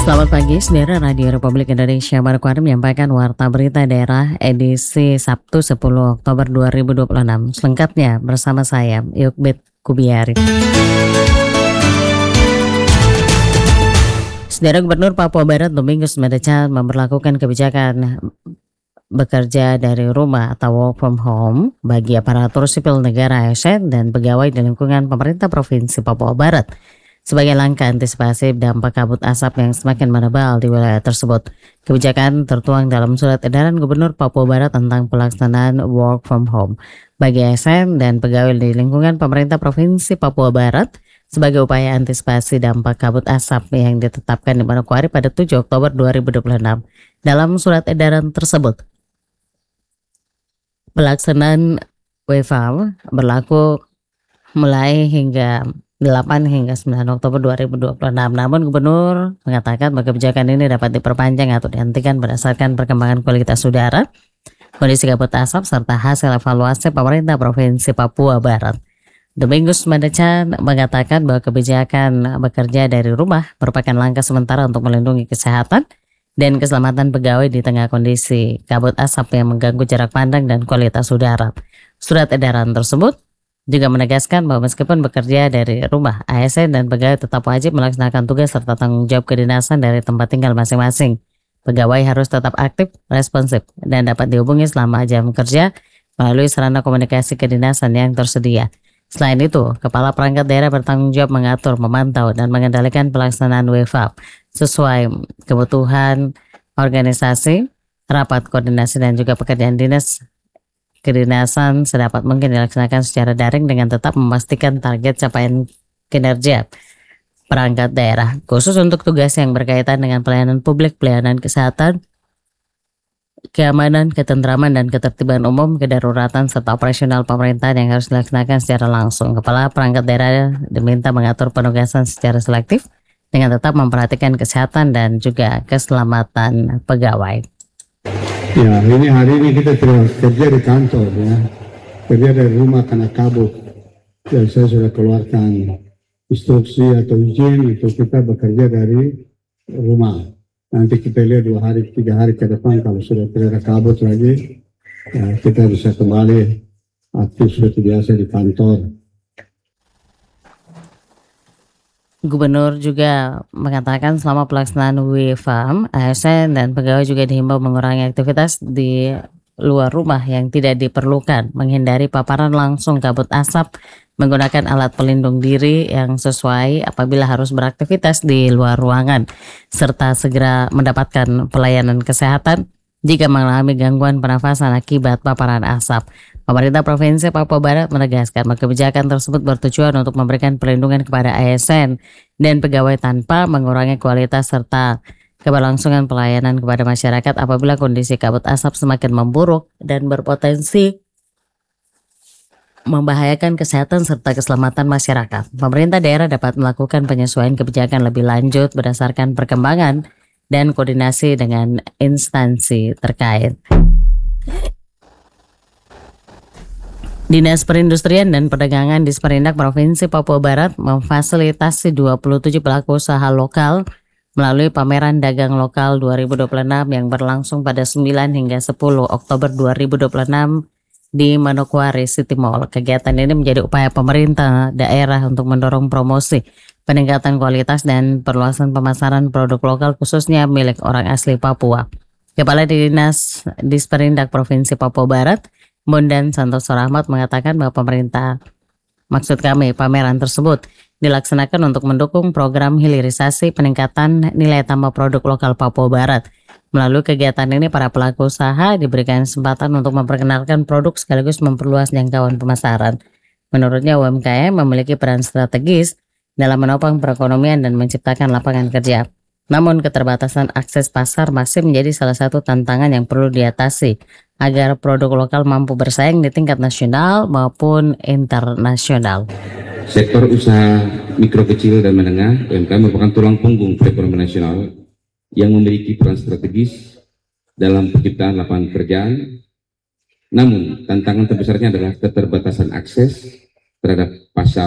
Selamat pagi, saudara Radio Republik Indonesia. Manokwari menyampaikan Warta Berita Daerah edisi Sabtu 10 Oktober 2026. Selengkapnya bersama saya, Yukbit Kubiari. Saudara Gubernur Papua Barat Domingus Medacan memberlakukan kebijakan bekerja dari rumah atau work from home bagi aparatur sipil negara ASN dan pegawai di lingkungan pemerintah Provinsi Papua Barat sebagai langkah antisipasi dampak kabut asap yang semakin menebal di wilayah tersebut. Kebijakan tertuang dalam surat edaran Gubernur Papua Barat tentang pelaksanaan work from home bagi ASN dan pegawai di lingkungan pemerintah Provinsi Papua Barat sebagai upaya antisipasi dampak kabut asap yang ditetapkan di Manokwari pada 7 Oktober 2026. Dalam surat edaran tersebut, pelaksanaan WFH berlaku mulai hingga 8 hingga 9 Oktober 2026. Namun Gubernur mengatakan bahwa kebijakan ini dapat diperpanjang atau dihentikan berdasarkan perkembangan kualitas udara, kondisi kabut asap, serta hasil evaluasi pemerintah Provinsi Papua Barat. Domingus Medacan mengatakan bahwa kebijakan bekerja dari rumah merupakan langkah sementara untuk melindungi kesehatan dan keselamatan pegawai di tengah kondisi kabut asap yang mengganggu jarak pandang dan kualitas udara. Surat edaran tersebut juga menegaskan bahwa meskipun bekerja dari rumah, ASN dan pegawai tetap wajib melaksanakan tugas serta tanggung jawab kedinasan dari tempat tinggal masing-masing. Pegawai harus tetap aktif, responsif, dan dapat dihubungi selama jam kerja melalui sarana komunikasi kedinasan yang tersedia. Selain itu, Kepala Perangkat Daerah bertanggung jawab mengatur, memantau, dan mengendalikan pelaksanaan WFH sesuai kebutuhan organisasi, rapat koordinasi, dan juga pekerjaan dinas kedinasan sedapat mungkin dilaksanakan secara daring dengan tetap memastikan target capaian kinerja perangkat daerah, khusus untuk tugas yang berkaitan dengan pelayanan publik, pelayanan kesehatan, keamanan, ketentraman, dan ketertiban umum, kedaruratan, serta operasional pemerintahan yang harus dilaksanakan secara langsung. Kepala perangkat daerah diminta mengatur penugasan secara selektif dengan tetap memperhatikan kesehatan dan juga keselamatan pegawai. Ya, hari ini kita kerja di kantor ya, kerja dari rumah karena kabut. Dan saya sudah keluarkan instruksi atau izin untuk kita bekerja dari rumah. Nanti kita lihat 2 hari, 3 hari ke depan kalau sudah tidak ada kabut lagi, ya, kita bisa kembali aktif seperti biasa di kantor. Gubernur juga mengatakan selama pelaksanaan WFH, ASN dan pegawai juga dihimbau mengurangi aktivitas di luar rumah yang tidak diperlukan, menghindari paparan langsung kabut asap, menggunakan alat pelindung diri yang sesuai apabila harus beraktivitas di luar ruangan, serta segera mendapatkan pelayanan kesehatan jika mengalami gangguan pernafasan akibat paparan asap. Pemerintah Provinsi Papua Barat menegaskan bahwa kebijakan tersebut bertujuan untuk memberikan perlindungan kepada ASN dan pegawai tanpa mengurangi kualitas serta keberlangsungan pelayanan kepada masyarakat apabila kondisi kabut asap semakin memburuk dan berpotensi membahayakan kesehatan serta keselamatan masyarakat. Pemerintah daerah dapat melakukan penyesuaian kebijakan lebih lanjut berdasarkan perkembangan dan koordinasi dengan instansi terkait. Dinas Perindustrian dan Perdagangan Disperindak Provinsi Papua Barat memfasilitasi 27 pelaku usaha lokal melalui pameran dagang lokal 2026 yang berlangsung pada 9 hingga 10 Oktober 2026 di Manokwari City Mall. Kegiatan ini menjadi upaya pemerintah daerah untuk mendorong promosi, peningkatan kualitas dan perluasan pemasaran produk lokal khususnya milik orang asli Papua. Kepala Dinas Disperindak Provinsi Papua Barat, Bondan Santoso Rahmat, mengatakan bahwa pameran tersebut dilaksanakan untuk mendukung program hilirisasi peningkatan nilai tambah produk lokal Papua Barat. Melalui kegiatan ini, para pelaku usaha diberikan kesempatan untuk memperkenalkan produk sekaligus memperluas jangkauan pemasaran. Menurutnya, UMKM memiliki peran strategis dalam menopang perekonomian dan menciptakan lapangan kerja. Namun keterbatasan akses pasar masih menjadi salah satu tantangan yang perlu diatasi agar produk lokal mampu bersaing di tingkat nasional maupun internasional. Sektor usaha mikro kecil dan menengah UMKM merupakan tulang punggung perekonomian nasional yang memiliki peran strategis dalam penciptaan lapangan pekerjaan. Namun tantangan terbesarnya adalah keterbatasan akses terhadap pasar